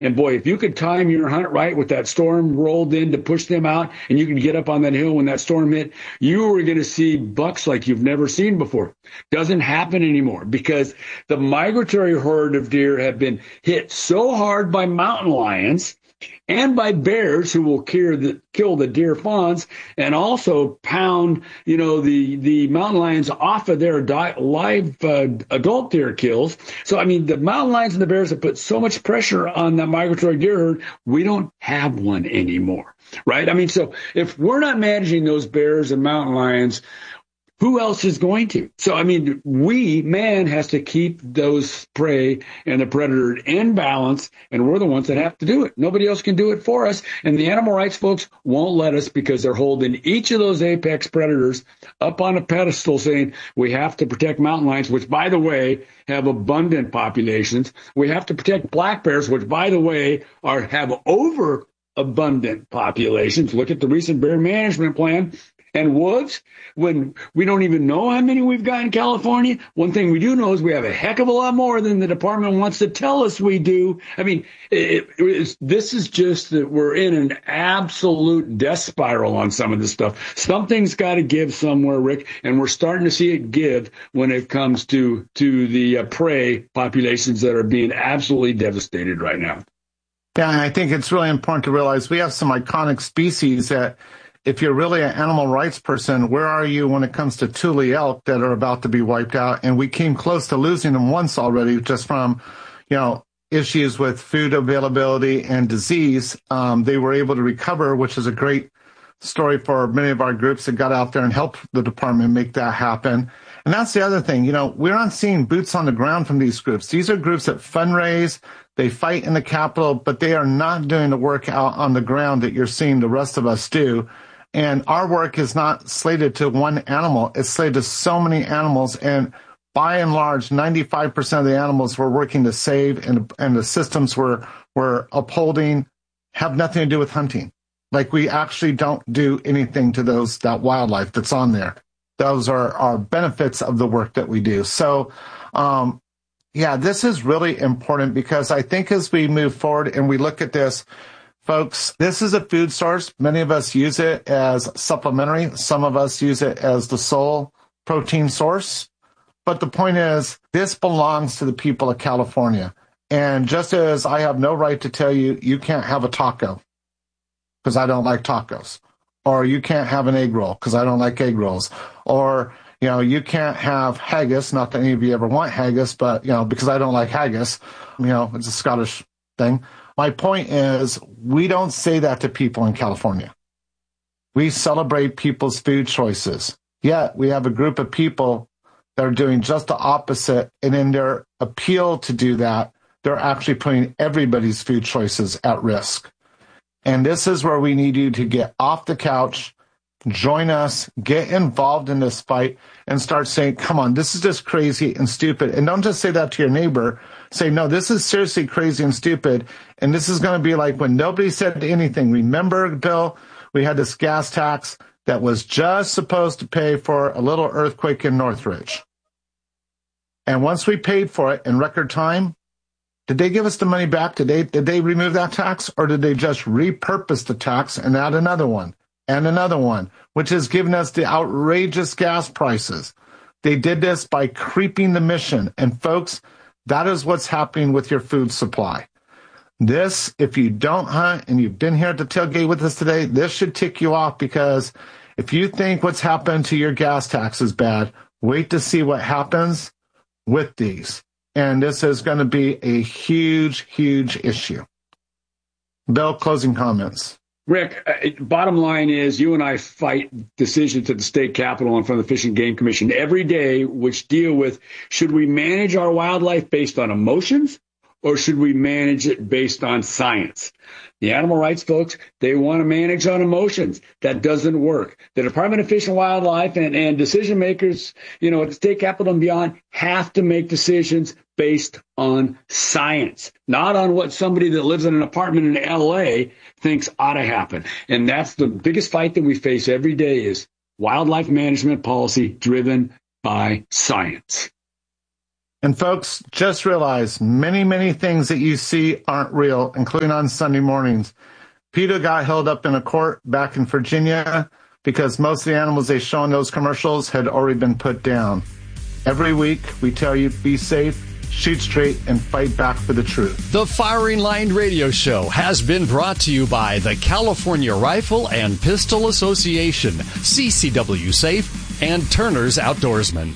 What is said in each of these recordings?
And boy, if you could time your hunt right with that storm rolled in to push them out, and you could get up on that hill when that storm hit, you were going to see bucks like you've never seen before. Doesn't happen anymore because the migratory herd of deer have been hit so hard by mountain lions and by bears who will kill the deer fawns and also pound, the mountain lions off of their live adult deer kills. So, I mean, the mountain lions and the bears have put so much pressure on the migratory deer herd, we don't have one anymore, right? I mean, so if we're not managing those bears and mountain lions, who else is going to? So, I mean, man has to keep those prey and the predator in balance, and we're the ones that have to do it. Nobody else can do it for us, and the animal rights folks won't let us because they're holding each of those apex predators up on a pedestal saying we have to protect mountain lions, which, by the way, have abundant populations. We have to protect black bears, which, by the way, have overabundant populations. Look at the recent bear management plan. And wolves, when we don't even know how many we've got in California, one thing we do know is we have a heck of a lot more than the department wants to tell us we do. I mean, this is just that we're in an absolute death spiral on some of this stuff. Something's got to give somewhere, Rick, and we're starting to see it give when it comes to the prey populations that are being absolutely devastated right now. Yeah, and I think it's really important to realize we have some iconic species that, if you're really an animal rights person, where are you when it comes to Tule elk that are about to be wiped out? And we came close to losing them once already just from, issues with food availability and disease. They were able to recover, which is a great story for many of our groups that got out there and helped the department make that happen. And that's the other thing. We're not seeing boots on the ground from these groups. These are groups that fundraise, they fight in the Capitol, but they are not doing the work out on the ground that you're seeing the rest of us do. And our work is not slated to one animal. It's slated to so many animals. And by and large, 95% of the animals we're working to save and the systems we're upholding have nothing to do with hunting. Like, we actually don't do anything to that wildlife that's on there. Those are benefits of the work that we do. So, this is really important because I think as we move forward and we look at this, folks, this is a food source. Many of us use it as supplementary. Some of us use it as the sole protein source. But the point is, this belongs to the people of California. And just as I have no right to tell you, you can't have a taco because I don't like tacos. Or you can't have an egg roll because I don't like egg rolls. Or, you can't have haggis. Not that any of you ever want haggis, but, because I don't like haggis. It's a Scottish thing. My point is, we don't say that to people in California. We celebrate people's food choices. Yet we have a group of people that are doing just the opposite, and in their appeal to do that, they're actually putting everybody's food choices at risk. And this is where we need you to get off the couch, join us, get involved in this fight, and start saying, come on, this is just crazy and stupid. And don't just say that to your neighbor. Say, no, this is seriously crazy and stupid. And this is going to be like when nobody said anything. Remember, Bill, we had this gas tax that was just supposed to pay for a little earthquake in Northridge. And once we paid for it in record time, did they give us the money back? Did they remove that tax? Or did they just repurpose the tax and add another one and another one, which has given us the outrageous gas prices? They did this by creeping the mission. And folks, that is what's happening with your food supply. This, if you don't hunt and you've been here at the tailgate with us today, this should tick you off, because if you think what's happened to your gas tax is bad, wait to see what happens with these. And this is going to be a huge, huge issue. Bill, closing comments. Rick, bottom line is you and I fight decisions at the state capitol in front of the Fish and Game Commission every day, which deal with, should we manage our wildlife based on emotions or should we manage it based on science? The animal rights folks, they want to manage on emotions. That doesn't work. The Department of Fish and Wildlife and decision makers, at the state capitol and beyond have to make decisions based on science, not on what somebody that lives in an apartment in L.A. thinks ought to happen. And that's the biggest fight that we face every day, is wildlife management policy driven by science. And folks, just realize many, many things that you see aren't real, including on Sunday mornings. PETA got held up in a court back in Virginia because most of the animals they show in those commercials had already been put down. Every week, we tell you, be safe, shoot straight, and fight back for the truth. The Firing Line Radio Show has been brought to you by the California Rifle and Pistol Association, CCW Safe, and Turner's Outdoorsman.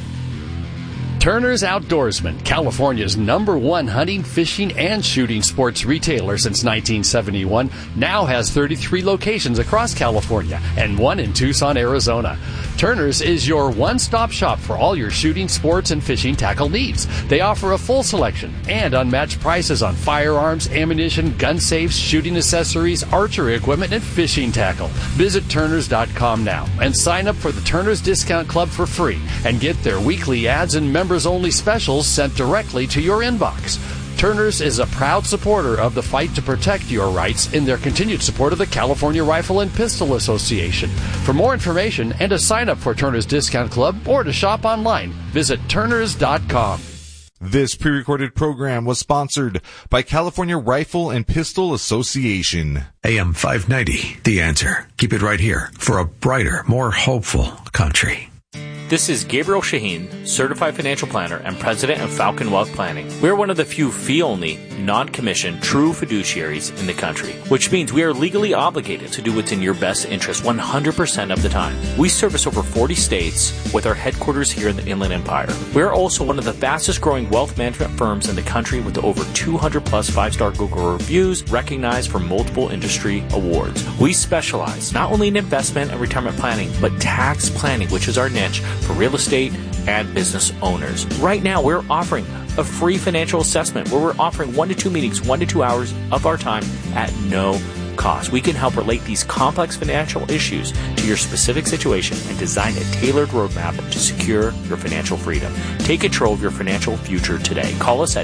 Turner's Outdoorsman, California's #1 hunting, fishing, and shooting sports retailer since 1971, now has 33 locations across California and one in Tucson, Arizona. Turner's is your one-stop shop for all your shooting, sports, and fishing tackle needs. They offer a full selection and unmatched prices on firearms, ammunition, gun safes, shooting accessories, archery equipment, and fishing tackle. Visit Turners.com now and sign up for the Turner's Discount Club for free and get their weekly ads and members-only specials sent directly to your inbox. Turner's is a proud supporter of the fight to protect your rights in their continued support of the California Rifle and Pistol Association. For more information and to sign up for Turner's Discount Club or to shop online, visit Turners.com. This pre-recorded program was sponsored by California Rifle and Pistol Association. AM 590, The Answer. Keep it right here for a brighter, more hopeful country. This is Gabriel Shaheen, Certified Financial Planner and President of Falcon Wealth Planning. We're one of the few fee-only, non-commissioned, true fiduciaries in the country, which means we are legally obligated to do what's in your best interest 100% of the time. We service over 40 states with our headquarters here in the Inland Empire. We're also one of the fastest growing wealth management firms in the country with over 200 plus 5-star Google reviews recognized for multiple industry awards. We specialize not only in investment and retirement planning, but tax planning, which is our niche for real estate and business owners. Right now, we're offering a free financial assessment where we're offering 1 to 2 meetings, 1 to 2 hours of our time at no cost. We can help relate these complex financial issues to your specific situation and design a tailored roadmap to secure your financial freedom. Take control of your financial future today. Call us at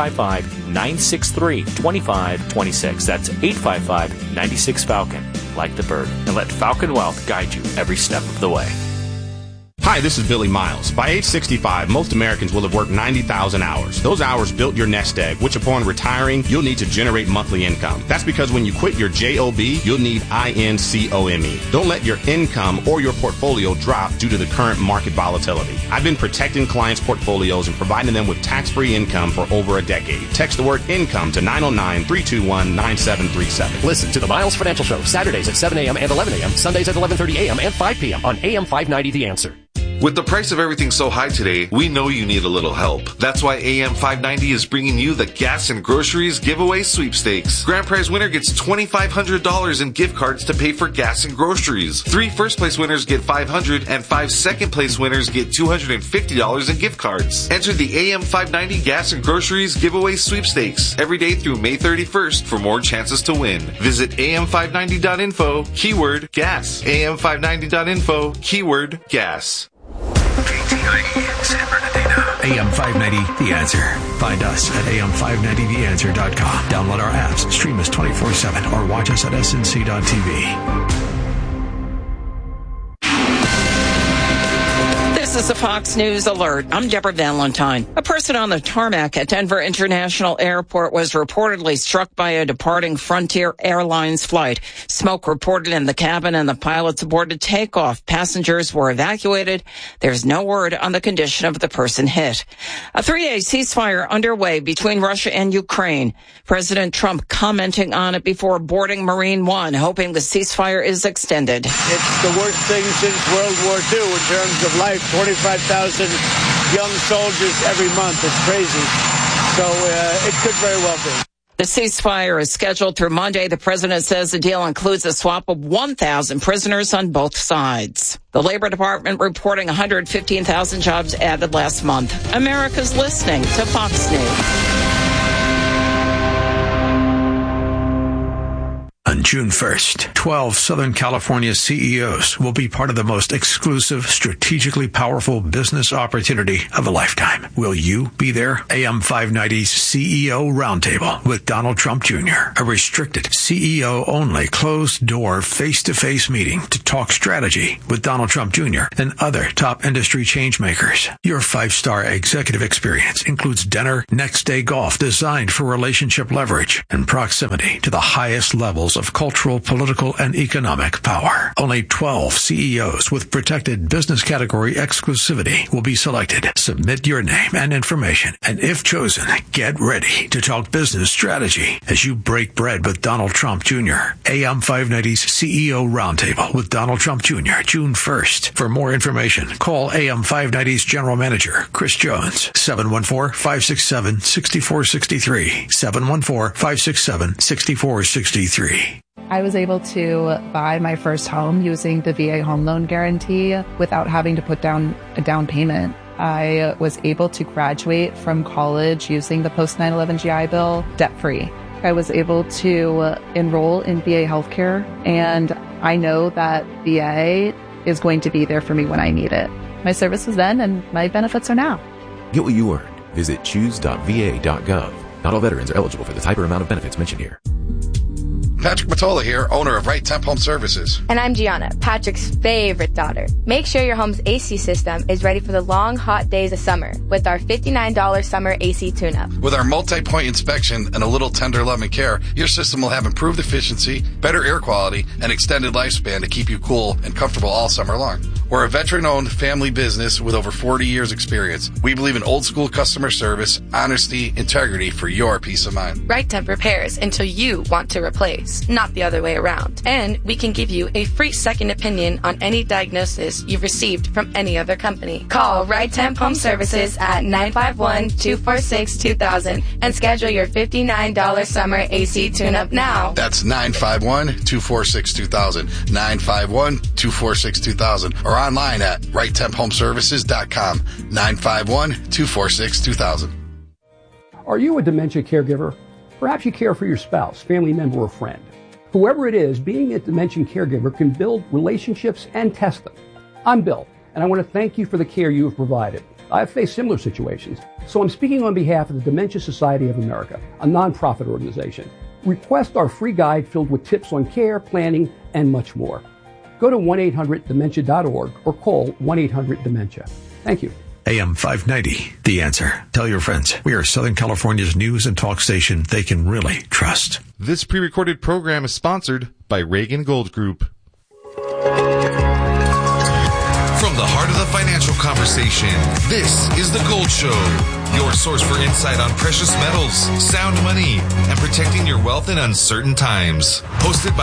855-963-2526. That's 855-96-FALCON, like the bird. And let Falcon Wealth guide you every step of the way. Hi, this is Billy Miles. By age 65, most Americans will have worked 90,000 hours. Those hours built your nest egg, which upon retiring, you'll need to generate monthly income. That's because when you quit your JOB, you'll need INCOME. Don't let your income or your portfolio drop due to the current market volatility. I've been protecting clients' portfolios and providing them with tax-free income for over a decade. Text the word income to 909-321-9737. Listen to the Miles Financial Show, Saturdays at 7 a.m. and 11 a.m., Sundays at 11:30 a.m. and 5 p.m. on AM 590 The Answer. With the price of everything so high today, we know you need a little help. That's why AM 590 is bringing you the Gas and Groceries Giveaway Sweepstakes. Grand prize winner gets $2,500 in gift cards to pay for gas and groceries. 3 first-place winners get $500, and 5 second-place winners get $250 in gift cards. Enter the AM 590 Gas and Groceries Giveaway Sweepstakes every day through May 31st for more chances to win. Visit am590.info, keyword gas. am590.info, keyword gas. KTIE San Bernardino. AM 590, The Answer. Find us at am590theanswer.com. Download our apps, stream us 24/7, or watch us at snc.tv. This is a Fox News alert. I'm Deborah Valentine. A person on the tarmac at Denver International Airport was reportedly struck by a departing Frontier Airlines flight. Smoke reported in the cabin and the pilots aborted takeoff. Passengers were evacuated. There's no word on the condition of the person hit. A 3-day ceasefire underway between Russia and Ukraine. President Trump commenting on it before boarding Marine One, hoping the ceasefire is extended. It's the worst thing since World War II in terms of life. 25,000 young soldiers every month. It's crazy. So it could very well be. The ceasefire is scheduled through Monday. The president says the deal includes a swap of 1,000 prisoners on both sides. The Labor Department reporting 115,000 jobs added last month. America's listening to Fox News. On June 1st, 12 Southern California CEOs will be part of the most exclusive, strategically powerful business opportunity of a lifetime. Will you be there? AM 590's CEO Roundtable with Donald Trump Jr., a restricted CEO-only, closed-door, face-to-face meeting to talk strategy with Donald Trump Jr. and other top industry changemakers. Your 5-star executive experience includes dinner, next-day golf designed for relationship leverage and proximity to the highest levels of cultural, political, and economic power. Only 12 CEOs with protected business category exclusivity will be selected. Submit your name and information, and if chosen, get ready to talk business strategy as you break bread with Donald Trump Jr. AM 590's CEO Roundtable with Donald Trump Jr., June 1st. For more information, call AM 590's General Manager, Chris Jones, 714-567-6463, 714-567-6463. I was able to buy my first home using the VA home loan guarantee without having to put down a down payment. I was able to graduate from college using the post 9/11 GI Bill debt-free. I was able to enroll in VA healthcare, and I know that VA is going to be there for me when I need it. My service was then, and my benefits are now. Get what you earned. Visit choose.va.gov. Not all veterans are eligible for the type or amount of benefits mentioned here. Patrick Matola here, owner of Right Temp Home Services. And I'm Gianna, Patrick's favorite daughter. Make sure your home's AC system is ready for the long, hot days of summer with our $59 summer AC tune-up. With our multi-point inspection and a little tender love and care, your system will have improved efficiency, better air quality, and extended lifespan to keep you cool and comfortable all summer long. We're a veteran-owned family business with over 40 years experience. We believe in old-school customer service, honesty, integrity for your peace of mind. Right Temp repairs until you want to replace, not the other way around. And we can give you a free second opinion on any diagnosis you've received from any other company. Call Right Temp Home Services at 951-246-2000 and schedule your $59 summer AC tune-up now. That's 951-246-2000, 951-246-2000, or online at righttemphomeservices.com, 951-246-2000. Are you a dementia caregiver? Perhaps you care for your spouse, family member, or friend. Whoever it is, being a dementia caregiver can build relationships and test them. I'm Bill, and I want to thank you for the care you have provided. I've faced similar situations, so I'm speaking on behalf of the Dementia Society of America, a nonprofit organization. Request our free guide filled with tips on care, planning, and much more. Go to 1-800-DEMENTIA.org or call 1-800-DEMENTIA. Thank you. AM 590, The Answer. Tell your friends, we are Southern California's news and talk station they can really trust. This pre-recorded program is sponsored by Reagan Gold Group. From the heart of the financial conversation, this is The Gold Show, your source for insight on precious metals, sound money, and protecting your wealth in uncertain times. Hosted by